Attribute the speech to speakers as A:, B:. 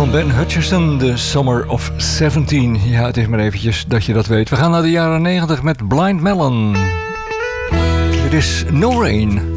A: van Ben Hutcherson, The Summer of 17. Ja, het is maar eventjes dat je dat weet. We gaan naar de jaren 90 met Blind Melon. Dit is No Rain.